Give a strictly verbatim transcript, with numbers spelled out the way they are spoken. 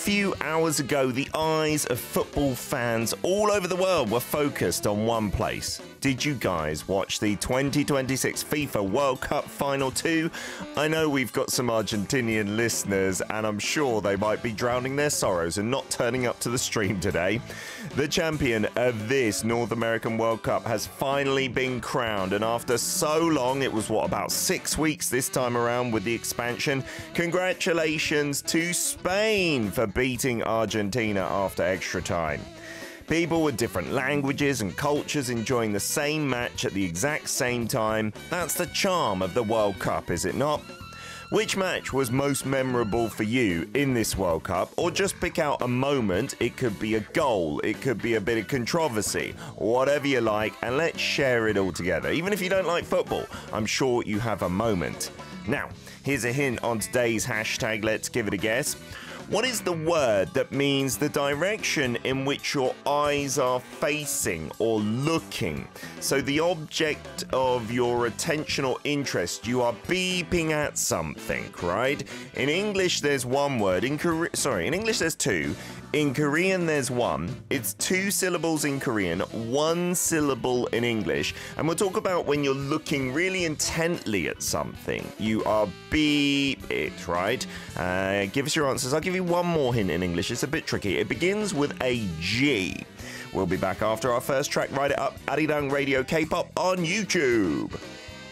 few hours ago, the eyes of football fans all over the world were focused on one place. Did you guys watch the twenty twenty-six FIFA World Cup Final two? I know we've got some Argentinian listeners, and I'm sure they might be drowning their sorrows and not turning up to the stream today. The champion of this North American World Cup has finally been crowned, and after so long, it was, what, about six weeks this time around with the expansion. Congratulations to Spain for beating Argentina after extra time. People with different languages and cultures enjoying the same match at the exact same time. That's the charm of the World Cup, is it not? Which match was most memorable for you in this World Cup? Or just pick out a moment. It could be a goal, it could be a bit of controversy, whatever you like, and let's share it all together. Even if you don't like football, I'm sure you have a moment. Now, here's a hint on today's hashtag Let's Give It a Guess. What is the word that means the direction in which your eyes are facing or looking? So the object of your attention or interest, you are beeping at something, right? In English, there's one word. In Kore- sorry, in English, there's two. In Korean, there's one. It's two syllables in Korean, one syllable in English. And we'll talk about when you're looking really intently at something. You are beep it, right? Uh, give us your answers. I'll give you one more hint in English. It's a bit tricky. It begins with a G. We'll be back after our first track. Ride it up. Arirang Radio K-pop on YouTube.